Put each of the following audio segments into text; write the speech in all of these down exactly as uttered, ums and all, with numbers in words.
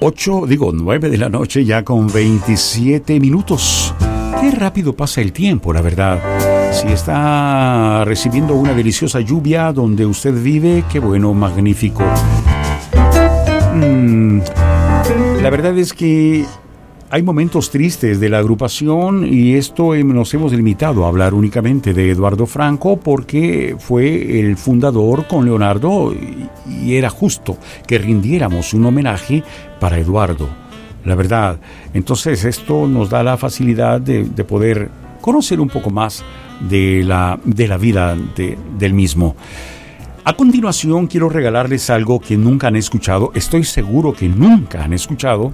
ocho, digo nueve de la noche ya con veintisiete minutos. Qué rápido pasa el tiempo, la verdad. Si está recibiendo una deliciosa lluvia donde usted vive, qué bueno, magnífico. Mm, la verdad es que hay momentos tristes de la agrupación y esto nos hemos limitado a hablar únicamente de Eduardo Franco porque fue el fundador con Leonardo y era justo que rindiéramos un homenaje para Eduardo, la verdad. Entonces esto nos da la facilidad de, de poder conocer un poco más de la, de la vida de, del mismo. A continuación quiero regalarles algo que nunca han escuchado, estoy seguro que nunca han escuchado,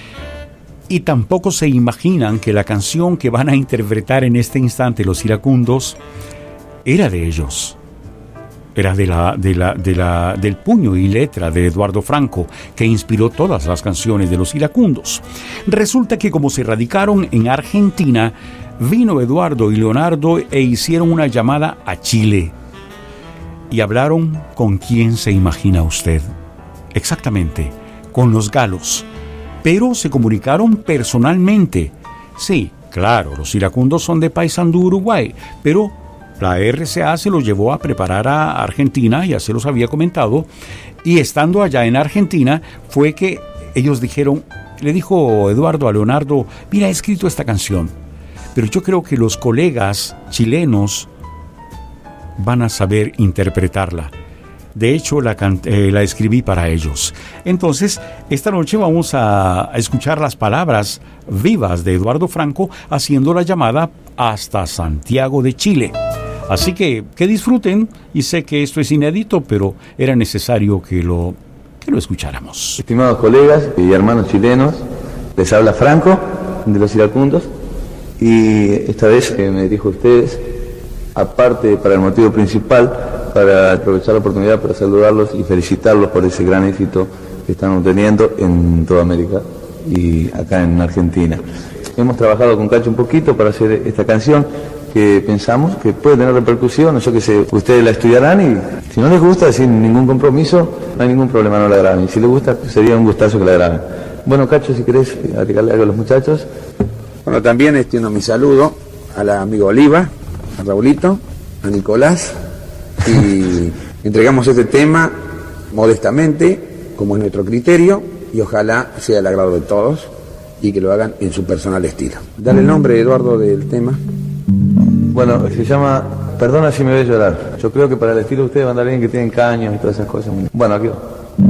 y tampoco se imaginan que la canción que van a interpretar en este instante los iracundos era de ellos. Era de la, de la, de la, del puño y letra de Eduardo Franco, que inspiró todas las canciones de los iracundos. Resulta que como se radicaron en Argentina, vino Eduardo y Leonardo e hicieron una llamada a Chile. Y hablaron con quién se imagina usted. Exactamente, con los galos. Pero se comunicaron personalmente. Sí, claro, los iracundos son de Paysandú, Uruguay, pero la R C A se los llevó a preparar a Argentina, ya se los había comentado, y estando allá en Argentina fue que ellos dijeron, le dijo Eduardo a Leonardo, mira, he escrito esta canción, pero yo creo que los colegas chilenos van a saber interpretarla. De hecho, la, eh, la escribí para ellos. Entonces, esta noche vamos a, a escuchar las palabras vivas de Eduardo Franco haciendo la llamada hasta Santiago de Chile. Así que, que disfruten, y sé que esto es inédito, pero era necesario que lo, que lo escucháramos. Estimados colegas y hermanos chilenos, les habla Franco, de los iracundos, y esta vez eh, me dirijo a ustedes, aparte para el motivo principal, para aprovechar la oportunidad para saludarlos y felicitarlos por ese gran éxito que están obteniendo en toda América y acá en Argentina. Hemos trabajado con Cacho un poquito para hacer esta canción que pensamos que puede tener repercusión, yo que sé, ustedes la estudiarán y si no les gusta, sin ningún compromiso, no hay ningún problema, no la graben. Y si les gusta, sería un gustazo que la graben. Bueno, Cacho, si querés agregarle algo a los muchachos. Bueno, también extiendo mi saludo al amigo Oliva, a Raulito, a Nicolás, y entregamos este tema modestamente, como es nuestro criterio, y ojalá sea el agrado de todos y que lo hagan en su personal estilo. Dale el nombre, Eduardo, del tema. Bueno, se llama Perdona si me ves llorar. Yo creo que para el estilo de ustedes van a andar bien que tienen caños y todas esas cosas. Bueno, aquí va.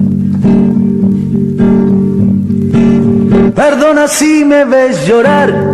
Perdona si me ves llorar,